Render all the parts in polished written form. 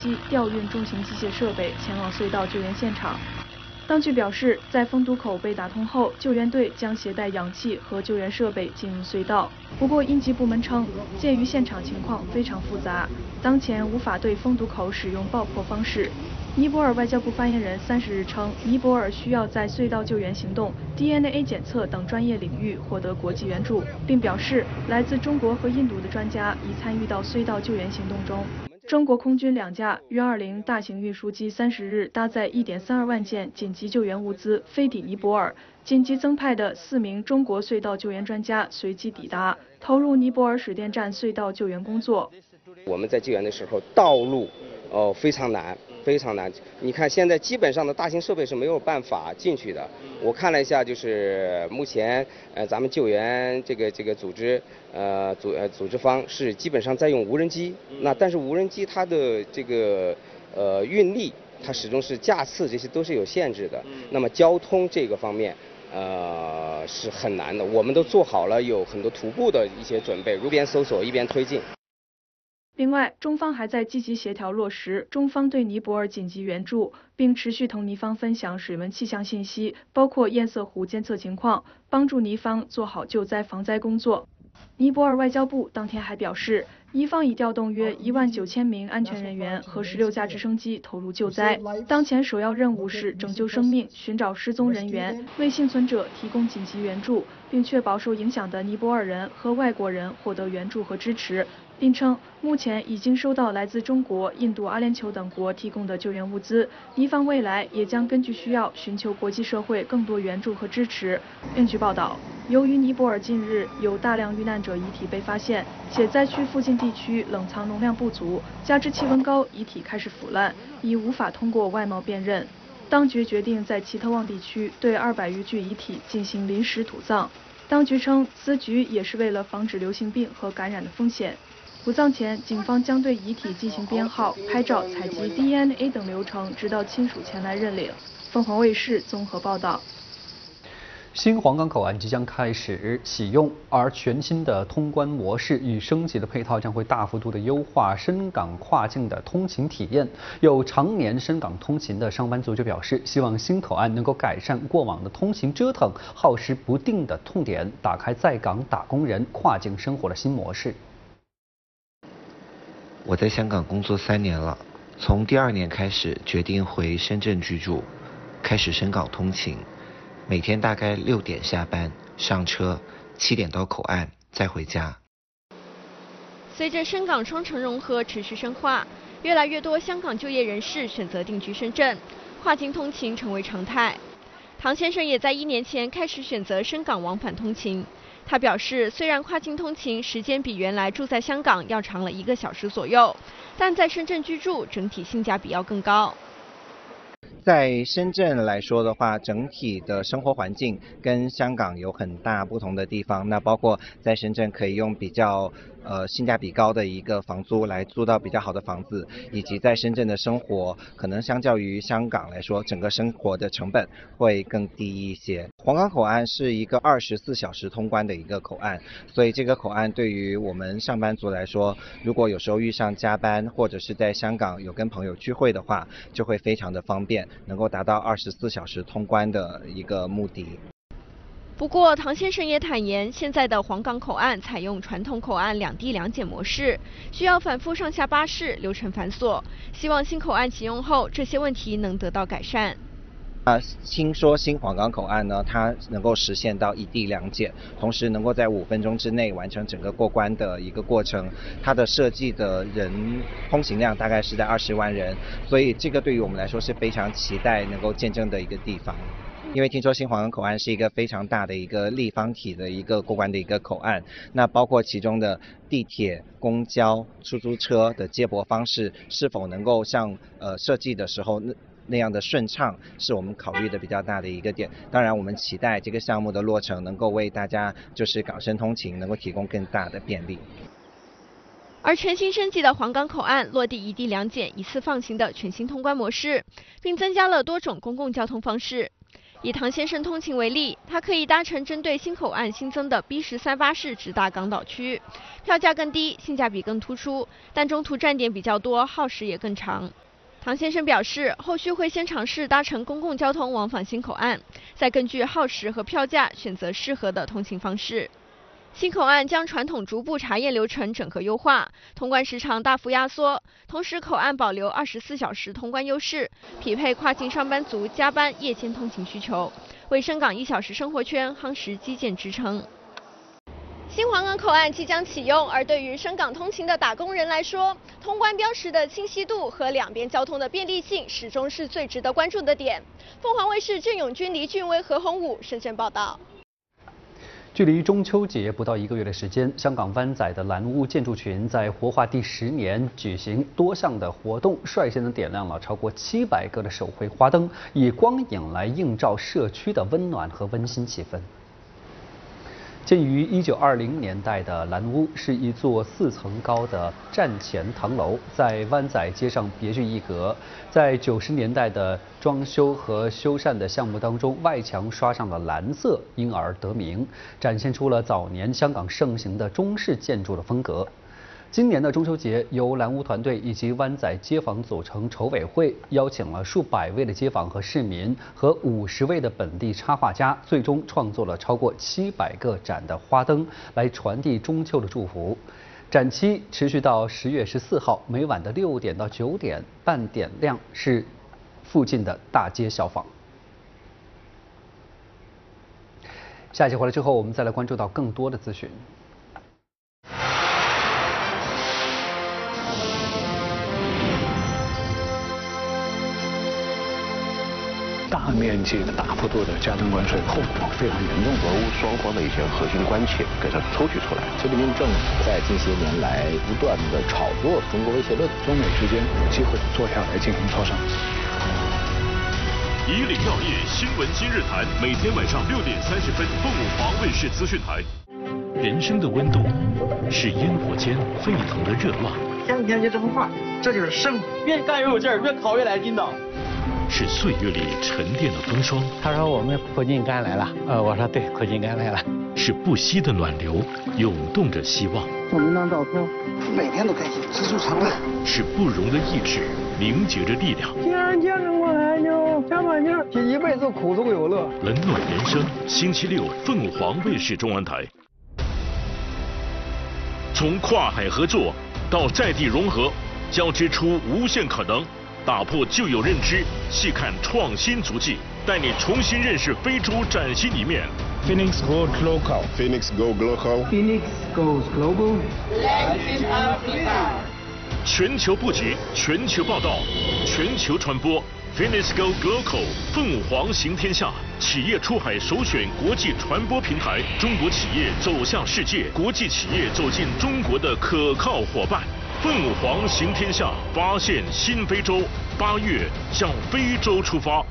机调运重型机械设备前往隧道救援现场。当局表示，在封堵口被打通后，救援队将携带氧气和救援设备进入隧道。不过，应急部门称，鉴于现场情况非常复杂，当前无法对封堵口使用爆破方式。尼泊尔外交部发言人30日称，尼泊尔需要在隧道救援行动、DNA 检测等专业领域获得国际援助，并表示，来自中国和印度的专家已参与到隧道救援行动中。中国空军2架约20大型运输机30日搭载1.32万件紧急救援物资飞抵尼泊尔，紧急增派的4名中国隧道救援专家随即抵达，投入尼泊尔水电站隧道救援工作。 我们在救援的时候，道路非常难。非常难，你看现在基本上的大型设备是没有办法进去的。我看了一下，就是目前咱们救援这个组织组织方是基本上在用无人机，但是无人机它的这个运力，它始终是架次这些都是有限制的。那么交通这个方面是很难的，我们都做好了有很多徒步的一些准备，一边搜索一边推进。 另外，中方还在积极协调落实中方对尼泊尔紧急援助，并持续同尼方分享水文气象信息，包括堰塞湖监测情况，帮助尼方做好救灾防灾工作。尼泊尔外交部当天还表示，伊方已调动约19000名安全人员和16架直升机投入救灾。当前首要任务是拯救生命、寻找失踪人员，为幸存者提供紧急援助，并确保受影响的尼泊尔人和外国人获得援助和支持。并称，目前已经收到来自中国、印度、阿联酋等国提供的救援物资，尼方未来也将根据需要寻求国际社会更多援助和支持。另据报道，由于尼泊尔近日有大量遇难者遗体被发现，且灾区附近地区冷藏容量不足，加之气温高，遗体开始腐烂，已无法通过外貌辨认。当局决定在奇特旺地区对200余具遗体进行临时土葬。当局称，此举也是为了防止流行病和感染的风险。土葬前，警方将对遗体进行编号、拍照、采集 DNA 等流程，直到亲属前来认领。凤凰卫视综合报道。 新皇岗口岸即将开始启用，而全新的通关模式与升级的配套将会大幅度的优化深港跨境的通勤体验。有常年深港通勤的上班族就表示，希望新口岸能够改善过往的通勤折腾、耗时不定的痛点，打开在港打工人跨境生活的新模式。 我在香港工作3年了，从第2年开始决定回深圳居住，开始深港通勤，每天大概6点下班，上车，7点到口岸，再回家。 随着深港双城融合持续深化，越来越多香港就业人士选择定居深圳，跨境通勤成为常态。唐先生也在1年前开始选择深港往返通勤。他表示，虽然跨境通勤时间比原来住在香港要长了1个小时左右，但在深圳居住整体性价比要更高。 在深圳来说的话，整体的生活环境跟香港有很大不同的地方。那包括在深圳可以用比较性价比高的一个房租来租到比较好的房子，以及在深圳的生活可能相较于香港来说，整个生活的成本会更低一些。皇岗口岸是一个24小时通关的一个口岸，所以这个口岸对于我们上班族来说，如果有时候遇上加班或者是在香港有跟朋友聚会的话，就会非常的方便，能够达到24小时通关的一个目的。 不过，唐先生也坦言，现在的皇岗口岸采用传统口岸2地2检模式，需要反复上下巴士，流程繁琐。希望新口岸启用后，这些问题能得到改善。 听说新皇岗口岸呢，它能够实现到1地2检，同时能够在5分钟之内完成整个过关的一个过程。它的设计的人通行量大概是在20万人，所以这个对于我们来说是非常期待能够见证的一个地方。因为听说新皇岗口岸是一个非常大的一个立方体的一个过关的一个口岸，那包括其中的地铁、公交、出租车的接驳方式是否能够像设计的时候那样的顺畅，是我们考虑的比较大的一个点。当然，我们期待这个项目的落成能够为大家就是港深通勤能够提供更大的便利。 而全新升级的皇岗口岸落地1地2检、一次放行的全新通关模式，并增加了多种公共交通方式。 以唐先生通勤为例，他可以搭乘针对新口岸新增的 B13巴士直达港岛区，票价更低，性价比更突出，但中途站点比较多，耗时也更长。唐先生表示，后续会先尝试搭乘公共交通往返新口岸，再根据耗时和票价选择适合的通勤方式。新口岸将传统逐步查验流程整合优化，通关时长大幅压缩，同时口岸保留24小时通关优势，匹配跨境上班族加班夜间通勤需求，为深港1小时生活圈夯实基建支撑。新皇岗口岸即将启用，而对于深港通勤的打工人来说，通关标识的清晰度和两边交通的便利性始终是最值得关注的点。凤凰卫视郑永军、黎俊威、何鸿武深圳报道。 距离中秋节不到1个月的时间，香港湾仔的蓝屋建筑群在活化第10年举行多项的活动，率先的点亮了超过700个的手绘花灯，以光影来映照社区的温暖和温馨气氛。建于1920年代的蓝屋是一座4层高的站前唐楼，在湾仔街上别具一格。在90年代的装修和修缮的项目当中，外墙刷上了蓝色，因而得名，展现出了早年香港盛行的中式建筑的风格。今年的中秋节，由蓝屋团队以及湾仔街坊组成筹委会，邀请了数百位的街坊和市民和50位的本地插画家，最终创作了超过700个盏的花灯，来传递中秋的祝福。展期持续到10月14号，每晚的6点到9点半点亮，是附近的大街小坊。下一节回来之后，我们再来关注到更多的资讯。 大面积的大幅度的加征关税，后果非常严重。 俄乌双方的一些核心关切给它抽取出来。 习近平政府在近些年来不断的炒作中国威胁论， 中美之间有机会坐下来进行磋商。 以岭药业新闻今日谈，每天晚上6点30分，凤凰卫视资讯台。人生的温度是烟火间沸腾的热浪。 天天就这么画，这就是生活。越干越有劲儿，越考越来劲道。 是岁月里沉淀的风霜。 他说我们苦尽甘来了，我说对，苦尽甘来了。 是不息的暖流，涌动着希望。 照您张照片，每天都开心，知足常乐。 是不容的意志，凝结着力量。 既然坚持过来，就加把劲儿，这一辈子苦中有乐。 冷暖人生，星期6，凤凰卫视中文台。从跨海合作到在地融合，交织出无限可能。打破旧有认知，细看创新足迹，带你重新认识非洲崭新一面。 Phoenix Goes Local. Phoenix Go Local. Phoenix Goes Global. 全球布局，全球报道，全球传播。Phoenix Go Local， 凤凰行天下，企业出海首选国际传播平台，中国企业走向世界，国际企业走进中国的可靠伙伴。凤凰行天下，发现新非洲，8月向非洲出发。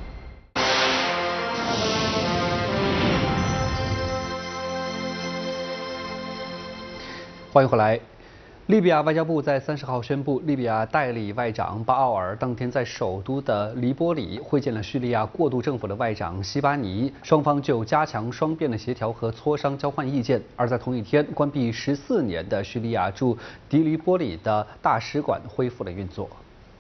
欢迎回来。利比亚外交部在30号宣布，利比亚代理外长巴奥尔当天在首都的黎波里会见了叙利亚过渡政府的外长西巴尼，双方就加强双边的协调和磋商交换意见。而在同一天，关闭14年的叙利亚驻迪黎波里的大使馆恢复了运作。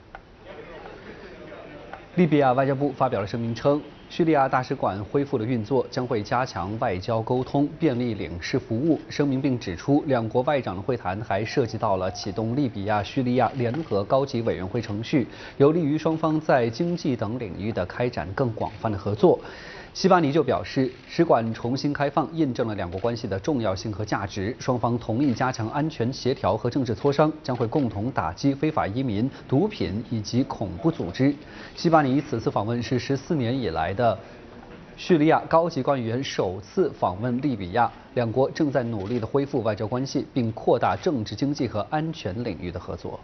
利比亚外交部发表了声明称，叙利亚大使馆恢复了运作，将会加强外交沟通，便利领事服务。声明并指出，两国外长的会谈还涉及到了启动利比亚叙利亚联合高级委员会程序，有利于双方在经济等领域的开展更广泛的合作。西巴尼就表示，使馆重新开放印证了两国关系的重要性和价值，双方同意加强安全协调和政治磋商，将会共同打击非法移民、毒品以及恐怖组织。西巴尼此次访问是14年以来的叙利亚高级官员首次访问利比亚，两国正在努力地恢复外交关系，并扩大政治、经济和安全领域的合作。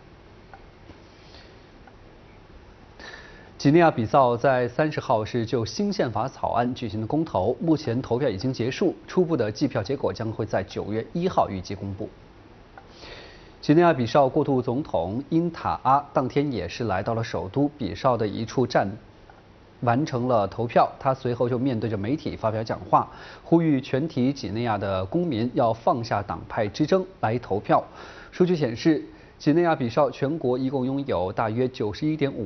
几内亚比萨在30号是就新宪法草案举行的公投，目前投票已经结束，初步的计票结果将会在9月1号预计公布。几内亚比绍过渡总统因塔阿当天也是来到了首都比绍的一处完成了投票。他随后就面对着媒体发表讲话，呼吁全体几内亚的公民要放下党派之争来投票。数据显示，几内亚比绍全国一共拥有大约91.5